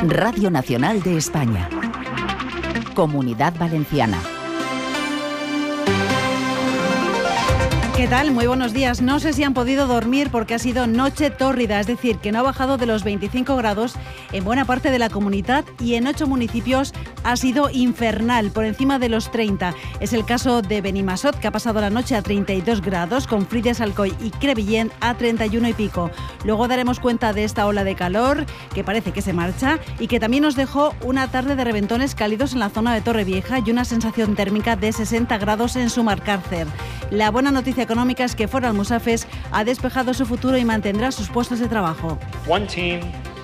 Radio Nacional de España. Comunidad Valenciana. ¿Qué tal? Muy buenos días. No sé si han podido dormir porque ha sido noche tórrida, es decir, que no ha bajado de los 25 grados en buena parte de la comunidad y en 8 municipios ha sido infernal, por encima de los 30. Es el caso de Benimassot, que ha pasado la noche a 32 grados, con Frides, Alcoy y Crevillent a 31 y pico. Luego daremos cuenta de esta ola de calor, que parece que se marcha, y que también nos dejó una tarde de reventones cálidos en la zona de Torrevieja y una sensación térmica de 60 grados en Sumarcárcer. La buena noticia económica es que Ford Almusafes ha despejado su futuro y mantendrá sus puestos de trabajo. One team,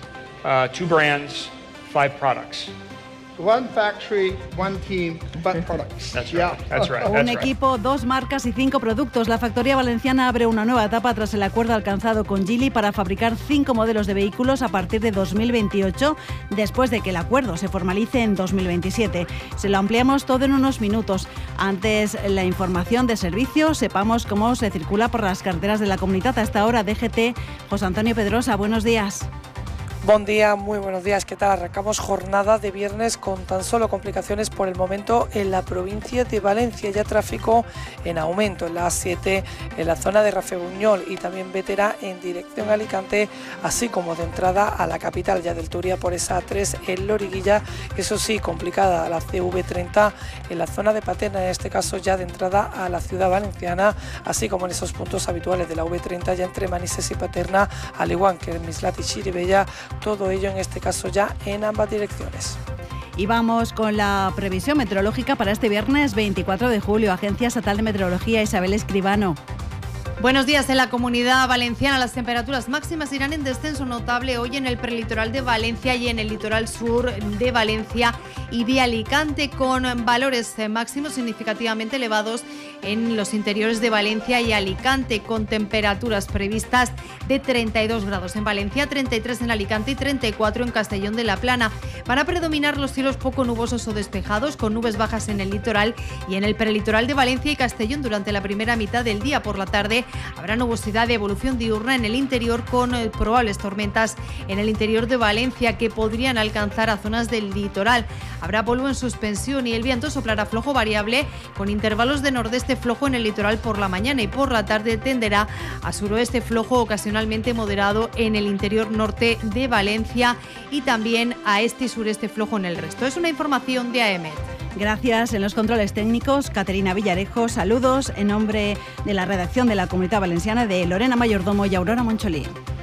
2 brands, 5 products. One factory, one team, but products. That's right. That's right. Un equipo, 2 marcas y 5 productos. La factoría valenciana abre una nueva etapa tras el acuerdo alcanzado con Geely para fabricar 5 modelos de vehículos a partir de 2028, después de que el acuerdo se formalice en 2027. Se lo ampliamos todo en unos minutos. Antes, la información de servicio. Sepamos cómo se circula por las carreteras de la comunidad. Hasta ahora, DGT. José Antonio Pedrosa, buenos días. Buen día, muy buenos días. ¿Qué tal? Arrancamos jornada de viernes con tan solo complicaciones por el momento en la provincia de Valencia. Ya tráfico en aumento en la A7, en la zona de Rafelbuñol y también Bétera en dirección a Alicante, así como de entrada a la capital ya del Turia por esa A3 en Loriguilla. Eso sí, complicada la CV30 en la zona de Paterna, en este caso ya de entrada a la ciudad valenciana, así como en esos puntos habituales de la V30 ya entre Manises y Paterna, al igual que en Mislat y Chirivella. Todo ello en este caso ya en ambas direcciones. Y vamos con la previsión meteorológica para este viernes 24 de julio. Agencia Estatal de Meteorología, Isabel Escribano. Buenos días. En la Comunidad Valenciana las temperaturas máximas irán en descenso notable hoy en el prelitoral de Valencia y en el litoral sur de Valencia y de Alicante, con valores máximos significativamente elevados en los interiores de Valencia y Alicante, con temperaturas previstas de 32 grados en Valencia, 33 en Alicante y 34 en Castellón de la Plana. Van a predominar los cielos poco nubosos o despejados, con nubes bajas en el litoral y en el prelitoral de Valencia y Castellón durante la primera mitad del día. Por la tarde habrá nubosidad de evolución diurna en el interior, con probables tormentas en el interior de Valencia que podrían alcanzar a zonas del litoral. Habrá polvo en suspensión y el viento soplará flojo variable, con intervalos de nordeste flojo en el litoral por la mañana, y por la tarde tenderá a suroeste flojo ocasionalmente moderado en el interior norte de Valencia y también a este y sureste flojo en el resto. Es una información de AEMET. Gracias. En los controles técnicos, Caterina Villarejo. Saludos en nombre de la redacción de la Comunidad Valenciana, de Lorena Mayordomo y Aurora Moncholí.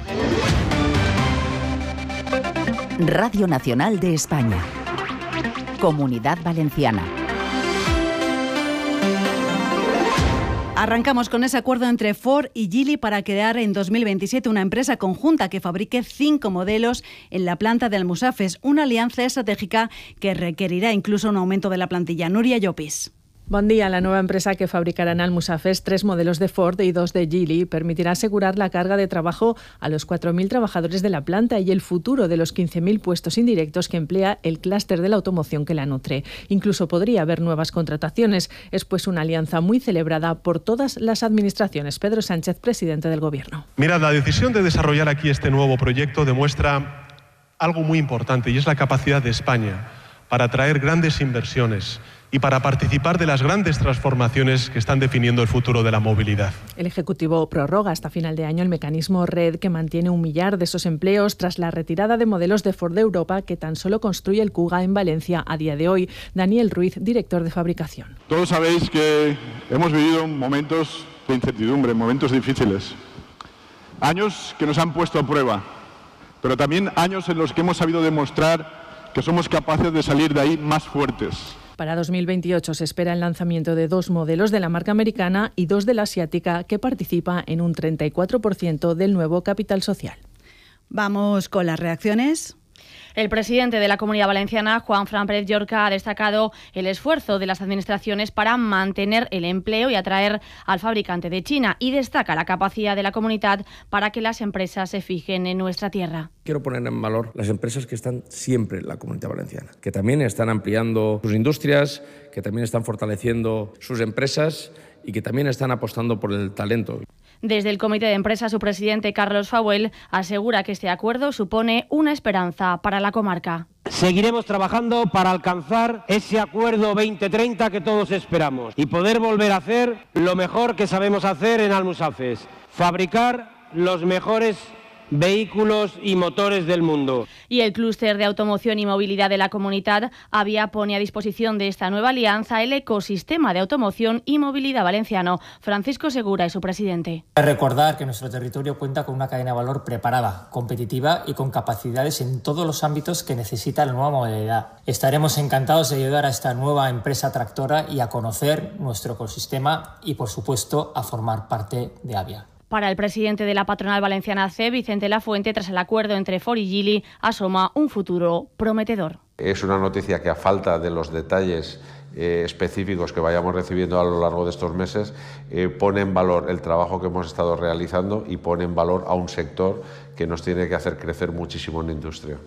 Radio Nacional de España. Comunidad Valenciana. Arrancamos con ese acuerdo entre Ford y Geely para crear en 2027 una empresa conjunta que fabrique 5 modelos en la planta de Almusafes, una alianza estratégica que requerirá incluso un aumento de la plantilla. Nuria Llopis. Buen día. La nueva empresa que fabricará en Almusafes 3 modelos de Ford y 2 de Geely permitirá asegurar la carga de trabajo a los 4.000 trabajadores de la planta y el futuro de los 15.000 puestos indirectos que emplea el clúster de la automoción que la nutre. Incluso podría haber nuevas contrataciones. Es pues una alianza muy celebrada por todas las administraciones. Pedro Sánchez, presidente del Gobierno. Mirad, la decisión de desarrollar aquí este nuevo proyecto demuestra algo muy importante, y es la capacidad de España para atraer grandes inversiones y para participar de las grandes transformaciones que están definiendo el futuro de la movilidad. El Ejecutivo prorroga hasta final de año el mecanismo RED, que mantiene 1 millar de esos empleos tras la retirada de modelos de Ford de Europa, que tan solo construye el Kuga en Valencia a día de hoy. Daniel Ruiz, director de fabricación. Todos sabéis que hemos vivido momentos de incertidumbre, momentos difíciles. Años que nos han puesto a prueba, pero también años en los que hemos sabido demostrar que somos capaces de salir de ahí más fuertes. Para 2028 se espera el lanzamiento de 2 modelos de la marca americana y 2 de la asiática, que participa en un 34% del nuevo capital social. Vamos con las reacciones. El presidente de la Comunidad Valenciana, Juanfran Pérez Llorca, ha destacado el esfuerzo de las administraciones para mantener el empleo y atraer al fabricante de China, y destaca la capacidad de la comunidad para que las empresas se fijen en nuestra tierra. Quiero poner en valor las empresas que están siempre en la Comunidad Valenciana, que también están ampliando sus industrias, que también están fortaleciendo sus empresas y que también están apostando por el talento. Desde el comité de empresa, su presidente Carlos Fauel asegura que este acuerdo supone una esperanza para la comarca. Seguiremos trabajando para alcanzar ese acuerdo 2030 que todos esperamos y poder volver a hacer lo mejor que sabemos hacer en Almusafes, fabricar los mejores vehículos y motores del mundo. Y el clúster de automoción y movilidad de la comunidad pone a disposición de esta nueva alianza el ecosistema de automoción y movilidad valenciano. Francisco Segura es su presidente. Recordar que nuestro territorio cuenta con una cadena de valor preparada, competitiva y con capacidades en todos los ámbitos que necesita la nueva modalidad. Estaremos encantados de ayudar a esta nueva empresa tractora y a conocer nuestro ecosistema y, por supuesto, a formar parte de Avia. Para el presidente de la patronal valenciana CEB, Vicente Lafuente, tras el acuerdo entre Ford y Geely, asoma un futuro prometedor. Es una noticia que, a falta de los detalles específicos que vayamos recibiendo a lo largo de estos meses, pone en valor el trabajo que hemos estado realizando y pone en valor a un sector que nos tiene que hacer crecer muchísimo en la industria.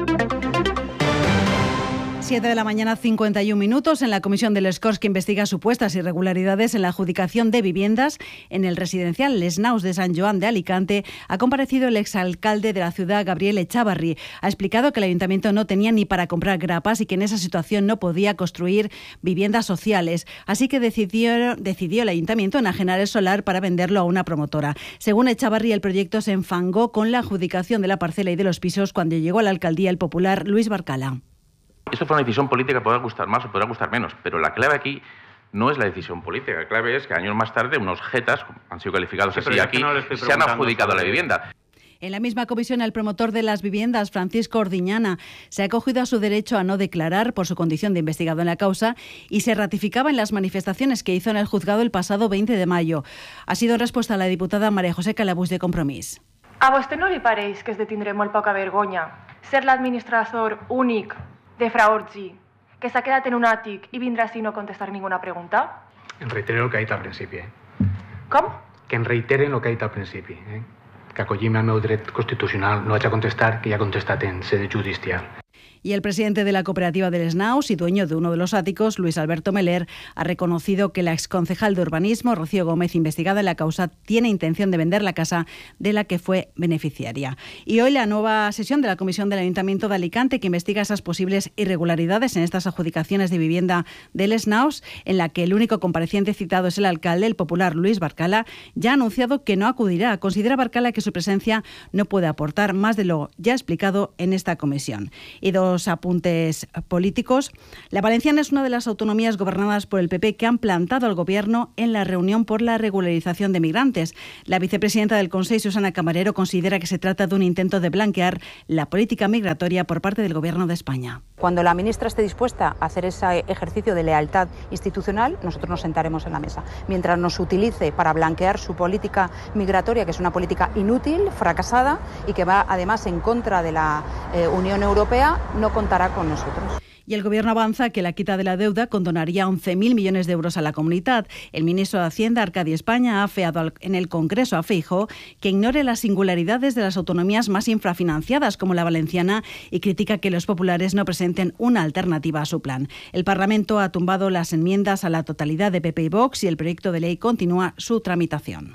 7 de la mañana, 51 minutos. En la comisión del Escorts, que investiga supuestas irregularidades en la adjudicación de viviendas en el residencial Les Naus de Sant Joan de Alicante, ha comparecido el exalcalde de la ciudad, Gabriel Echavarri. Ha explicado que el ayuntamiento no tenía ni para comprar grapas y que en esa situación no podía construir viviendas sociales. Así que decidió el ayuntamiento enajenar el solar para venderlo a una promotora. Según Echavarri, el proyecto se enfangó con la adjudicación de la parcela y de los pisos cuando llegó a la alcaldía el popular Luis Barcala. Esto fue una decisión política, podrá gustar más o podrá gustar menos, pero la clave aquí no es la decisión política. La clave es que años más tarde unos jetas, han sido calificados así aquí, se han adjudicado la vivienda. En la misma comisión, el promotor de las viviendas, Francisco Ordiñana, se ha acogido a su derecho a no declarar por su condición de investigado en la causa y se ratificaba en las manifestaciones que hizo en el juzgado el pasado 20 de mayo. Ha sido respuesta a la diputada María José Calabús de Compromís. A vostè no li pareix que es detindré molt poca vergonya ser l'administrador únic de Fra Orgi, que s'ha quedat en un àtic i vindrà així no contestar ninguna pregunta? En reitero el que ha dit al principi. Com? Que en reiteren el que ha dit al principi. Que acollim el meu dret constitucional, no haig de contestar, que ja ha contestat en sede judicial. Y el presidente de la cooperativa del Les Naus y dueño de uno de los áticos, Luis Alberto Meller, ha reconocido que la exconcejal de urbanismo, Rocío Gómez, investigada en la causa, tiene intención de vender la casa de la que fue beneficiaria. Y hoy la nueva sesión de la Comisión del Ayuntamiento de Alicante, que investiga esas posibles irregularidades en estas adjudicaciones de vivienda del Les Naus, en la que el único compareciente citado es el alcalde, el popular Luis Barcala, ya ha anunciado que no acudirá. Considera Barcala que su presencia no puede aportar más de lo ya explicado en esta comisión. Y dos apuntes políticos. La Valenciana es una de las autonomías gobernadas por el PP que han plantado al Gobierno en la reunión por la regularización de migrantes. La vicepresidenta del Consell, Susana Camarero, considera que se trata de un intento de blanquear la política migratoria por parte del Gobierno de España. Cuando la ministra esté dispuesta a hacer ese ejercicio de lealtad institucional, nosotros nos sentaremos en la mesa. Mientras nos utilice para blanquear su política migratoria, que es una política inútil, fracasada y que va además en contra de la Unión Europea, no contará con nosotros. Y el Gobierno avanza que la quita de la deuda condonaría 11.000 millones de euros a la comunidad. El ministro de Hacienda, Arcadi España, ha afeado en el Congreso a Feijóo que ignore las singularidades de las autonomías más infrafinanciadas, como la valenciana, y critica que los populares no presenten una alternativa a su plan. El Parlamento ha tumbado las enmiendas a la totalidad de PP y Vox y el proyecto de ley continúa su tramitación.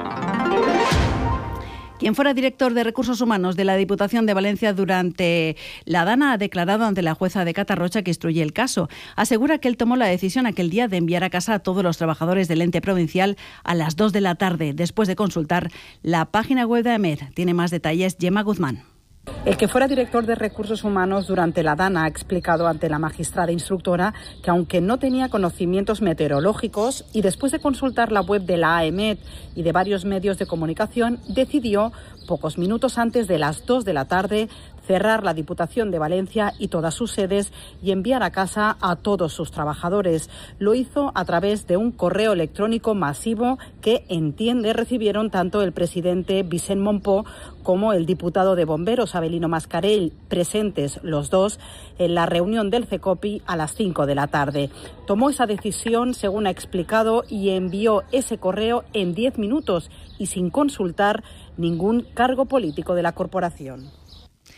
Quien fuera director de Recursos Humanos de la Diputación de Valencia durante la Dana ha declarado ante la jueza de Catarrocha que instruye el caso. Asegura que él tomó la decisión aquel día de enviar a casa a todos los trabajadores del ente provincial a las 2 de la tarde, después de consultar la página web de AEMET. Tiene más detalles Gemma Guzmán. El que fuera director de Recursos Humanos durante la Dana ha explicado ante la magistrada instructora que aunque no tenía conocimientos meteorológicos y después de consultar la web de la AEMET y de varios medios de comunicación, decidió, pocos minutos antes de las 2 de la tarde, cerrar la Diputación de Valencia y todas sus sedes y enviar a casa a todos sus trabajadores. Lo hizo a través de un correo electrónico masivo que, entiende, recibieron tanto el presidente Vicent Montpó como el diputado de Bomberos, Abelino Mascarell, presentes los dos en la reunión del CECOPI a las 5 de la tarde. Tomó esa decisión, según ha explicado, y envió ese correo en 10 minutos y sin consultar ningún cargo político de la corporación.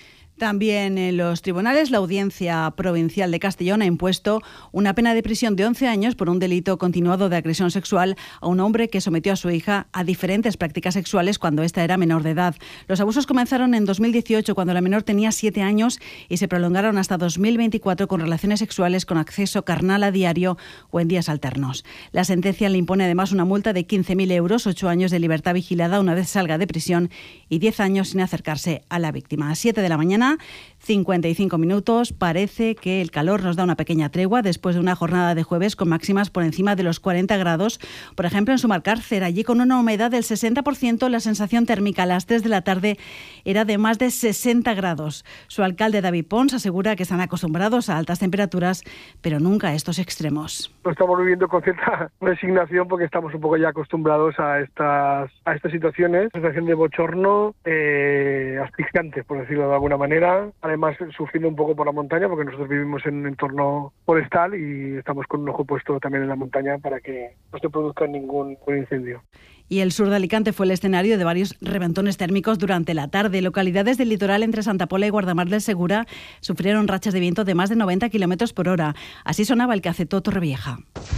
También en los tribunales, la Audiencia Provincial de Castellón ha impuesto una pena de prisión de 11 años por un delito continuado de agresión sexual a un hombre que sometió a su hija a diferentes prácticas sexuales cuando ésta era menor de edad. Los abusos comenzaron en 2018, cuando la menor tenía 7 años, y se prolongaron hasta 2024 con relaciones sexuales con acceso carnal a diario o en días alternos. La sentencia le impone además una multa de 15.000 euros, 8 años de libertad vigilada una vez salga de prisión y 10 años sin acercarse a la víctima. A 7 de la mañana, 55 minutos. Parece que el calor nos da una pequeña tregua después de una jornada de jueves con máximas por encima de los 40 grados. Por ejemplo, en Sumarcárcer, allí con una humedad del 60%, la sensación térmica a las 3 de la tarde era de más de 60 grados. Su alcalde, David Pons, asegura que están acostumbrados a altas temperaturas, pero nunca a estos extremos. Lo estamos viviendo con cierta resignación porque estamos un poco ya acostumbrados a estas situaciones. Sensación de bochorno asfixiante, por decirlo de alguna manera. Además, sufriendo un poco por la montaña, porque nosotros vivimos en un entorno forestal y estamos con un ojo puesto también en la montaña para que no se produzca ningún incendio. Y el sur de Alicante fue el escenario de varios reventones térmicos durante la tarde. Localidades del litoral entre Santa Pola y Guardamar del Segura sufrieron rachas de viento de más de 90 km por hora. Así sonaba el que acetó Torrevieja.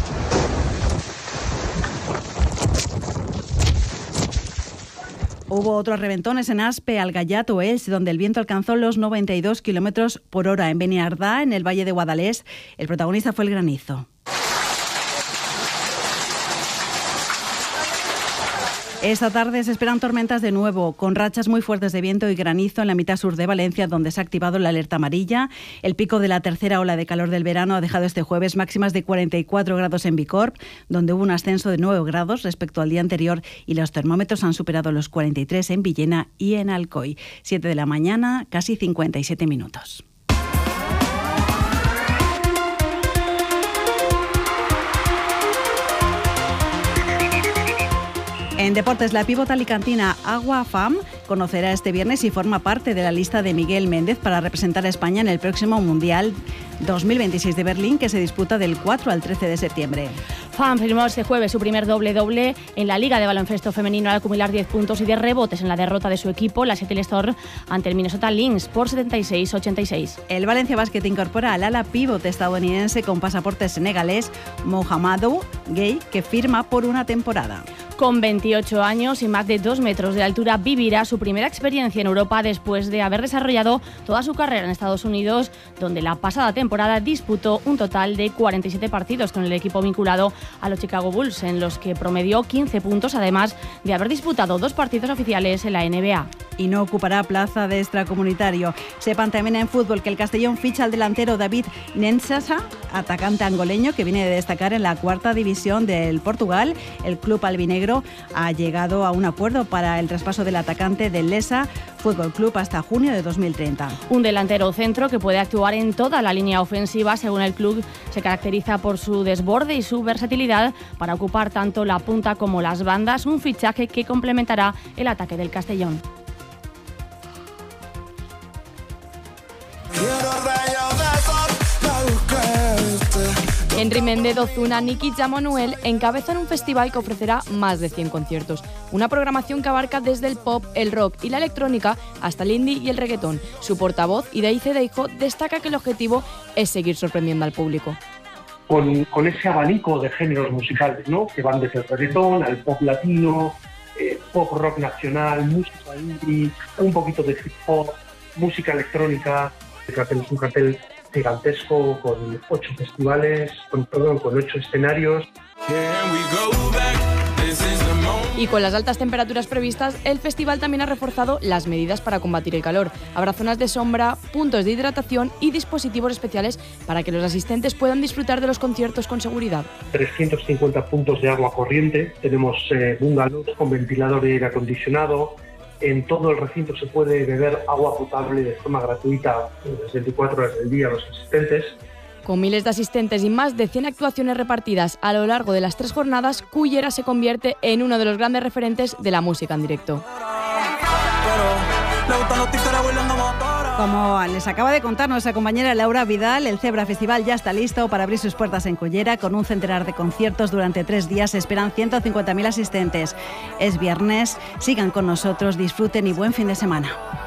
Hubo otros reventones en Aspe, Algallat o Elx, donde el viento alcanzó los 92 km por hora. En Beniardá, en el Valle de Guadalest, el protagonista fue el granizo. Esta tarde se esperan tormentas de nuevo, con rachas muy fuertes de viento y granizo en la mitad sur de Valencia, donde se ha activado la alerta amarilla. El pico de la tercera ola de calor del verano ha dejado este jueves máximas de 44 grados en Bicorb, donde hubo un ascenso de 9 grados respecto al día anterior, y los termómetros han superado los 43 en Villena y en Alcoy. 7 de la mañana, casi 57 minutos. En deportes, la pívot alicantina Agua Fam conocerá este viernes si forma parte de la lista de Miguel Méndez para representar a España en el próximo Mundial 2026 de Berlín, que se disputa del 4 al 13 de septiembre. Fam firmó este jueves su primer doble-doble en la Liga de Baloncesto Femenino al acumular 10 puntos y 10 rebotes en la derrota de su equipo, la Seattle Storm, ante el Minnesota Lynx por 76-86. El Valencia Basket incorpora al ala pívot estadounidense con pasaporte senegalés, Mohamedou Gueye, que firma por una temporada. Con 28 años y más de 2 metros de altura, vivirá su primera experiencia en Europa después de haber desarrollado toda su carrera en Estados Unidos, donde la pasada temporada disputó un total de 47 partidos con el equipo vinculado a los Chicago Bulls, en los que promedió 15 puntos, además de haber disputado 2 partidos oficiales en la NBA. Y no ocupará plaza de extracomunitario. Sepan también en fútbol que el Castellón ficha al delantero David Nensasa, atacante angoleño que viene de destacar en la 4ª división del Portugal. El club albinegro ha llegado a un acuerdo para el traspaso del atacante del Lesa Fútbol Club hasta junio de 2030. Un delantero centro que puede actuar en toda la línea ofensiva. Según el club, se caracteriza por su desborde y su versatilidad para ocupar tanto la punta como las bandas, un fichaje que complementará el ataque del Castellón. Henry Méndez, Ozuna, Nicky Jam, Manuel encabezan un festival que ofrecerá más de 100 conciertos. Una programación que abarca desde el pop, el rock y la electrónica hasta el indie y el reggaetón. Su portavoz, Idaize Deijo, destaca que el objetivo es seguir sorprendiendo al público. Con ese abanico de géneros musicales, ¿no?, que van desde el reggaetón al pop latino, pop rock nacional, música indie, un poquito de hip hop, música electrónica. El cartel es un cartel gigantesco con 8 festivales, con 8 escenarios. Y con las altas temperaturas previstas, el festival también ha reforzado las medidas para combatir el calor. Habrá zonas de sombra, puntos de hidratación y dispositivos especiales para que los asistentes puedan disfrutar de los conciertos con seguridad. 350 puntos de agua corriente, tenemos bungalows con ventilador y aire acondicionado. En todo el recinto se puede beber agua potable de forma gratuita las 24 horas del día a los asistentes. Con miles de asistentes y más de 100 actuaciones repartidas a lo largo de las 3 jornadas, Cullera se convierte en uno de los grandes referentes de la música en directo. Como les acaba de contar nuestra compañera Laura Vidal, el Zebra Festival ya está listo para abrir sus puertas en Cullera. Con un centenar de conciertos durante 3 días se esperan 150.000 asistentes. Es viernes, sigan con nosotros, disfruten y buen fin de semana.